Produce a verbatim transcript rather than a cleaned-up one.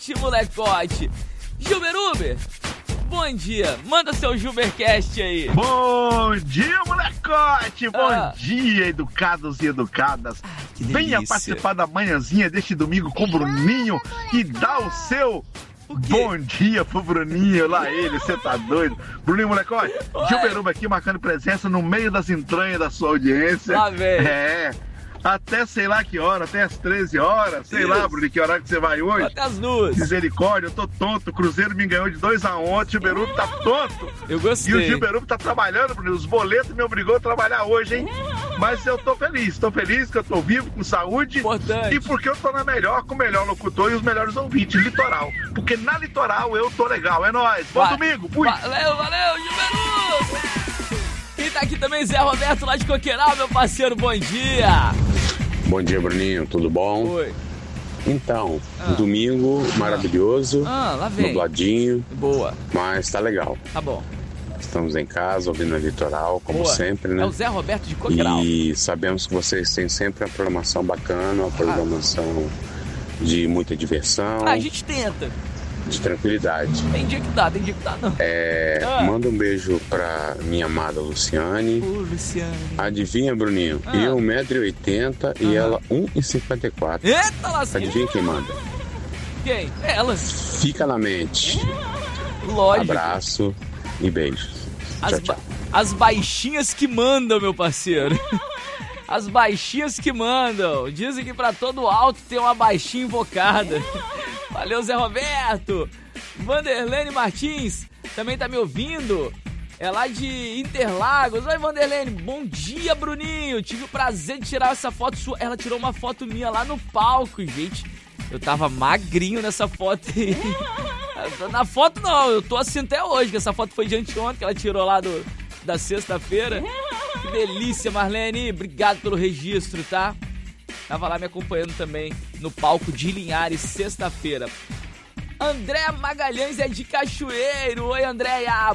Molecote. Gilberuber, bom dia. Manda seu Gilbercast aí. Bom dia, molecote. Bom ah. dia, educados e educadas. Ai, que Venha participar da manhãzinha deste domingo com o Bruninho e dá o seu o bom dia pro Bruninho. Lá ele, você tá doido? Bruninho, molecote, Gilberuber aqui marcando presença no meio das entranhas da sua audiência. Lá vem. É. Até sei lá que hora, até as treze horas, sei Isso. lá, Bruninho, que horário que você vai hoje. Até as duas. Misericórdia, eu tô tonto, o Cruzeiro me ganhou de dois a um, o Gilberuber tá tonto. Eu gostei. E o Gilberuber tá trabalhando, Bruninho, os boletos me obrigou a trabalhar hoje, hein? Mas eu tô feliz, tô feliz que eu tô vivo, com saúde. Importante. E porque eu tô na melhor, com o melhor locutor e os melhores ouvintes, Litoral. Porque na Litoral eu tô legal, é nóis. Bom vai, domingo, fui. Valeu, valeu, Gilberuber. Quem tá aqui também, Zé Roberto, lá de Coqueiral, meu parceiro, bom dia. Bom dia, Bruninho, tudo bom? Oi. Então, ah. domingo maravilhoso, ah, lá vem. nubladinho, boa, mas tá legal. Tá bom. Estamos em casa, ouvindo a Litoral, como boa. sempre, né? É o Zé Roberto de Coqueiral. E sabemos que vocês têm sempre uma programação bacana, uma programação ah. de muita diversão. Ah, a gente tenta. De tranquilidade. Tem dia que dá, tem dia que dá não. É, ah. Manda um beijo pra minha amada Luciane. Ô, Luciane. Adivinha, Bruninho? Ah. Eu um metro e oitenta e ela um e cinquenta e quatro. Eita, lasqueira. Adivinha quem manda? Quem? Ela. Fica na mente. Lógico. Abraço e beijos. As, tchau, tchau. Ba- as baixinhas que mandam, meu parceiro. As baixinhas que mandam. Dizem que pra todo alto tem uma baixinha invocada. Valeu, Zé Roberto. Vanderlene Martins também tá me ouvindo. É lá de Interlagos. Oi, Vanderlene. Bom dia, Bruninho. Tive o prazer de tirar essa foto sua. Ela tirou uma foto minha lá no palco, gente. Eu tava magrinho nessa foto aí. Na foto não, eu tô assim até hoje, que essa foto foi de anteontem, que ela tirou lá do, da sexta-feira. Que delícia, Marlene. Obrigado pelo registro, tá? Tava lá me acompanhando também no palco de Linhares, sexta-feira. André Magalhães é de Cachoeiro. Oi, Andréia.